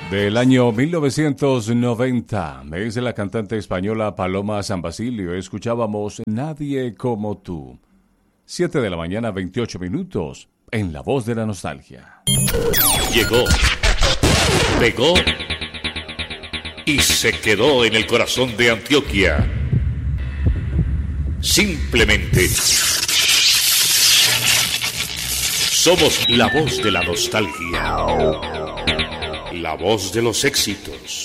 Del año 1990, es de la cantante española Paloma San Basilio. Escuchábamos Nadie como tú. 7 de la mañana, 28 minutos, en La Voz de la Nostalgia. Llegó, pegó y se quedó en el corazón de Antioquia. Simplemente somos la voz de la nostalgia, la voz de los éxitos.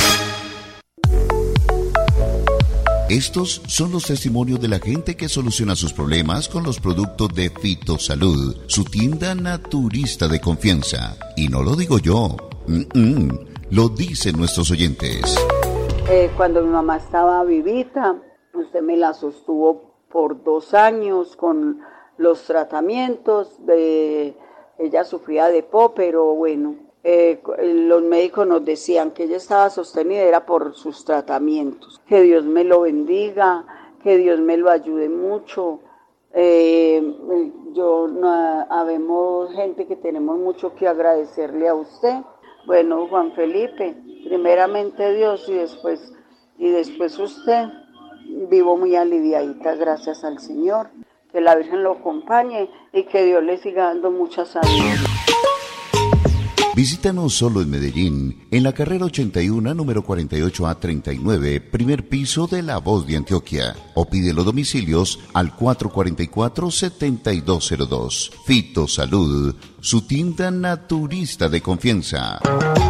Estos son los testimonios de la gente que soluciona sus problemas con los productos de Fitosalud, su tienda naturista de confianza. Y no lo digo yo, lo dicen nuestros oyentes. Cuando mi mamá estaba vivita, usted me la sostuvo por 2 años con los tratamientos. Ella sufría de PO, pero bueno, los médicos nos decían que ella estaba sostenida era por sus tratamientos. Que Dios me lo bendiga, que Dios me lo ayude mucho. Habemos gente que tenemos mucho que agradecerle a usted. Bueno, Juan Felipe, primeramente Dios y después usted. Vivo muy aliviadita, gracias al Señor. Que la Virgen lo acompañe y que Dios le siga dando mucha salud. Visítanos solo en Medellín, en la carrera 81, número 48A39, primer piso de La Voz de Antioquia. O pide los domicilios al 444-7202. Fitosalud, su tienda naturista de confianza.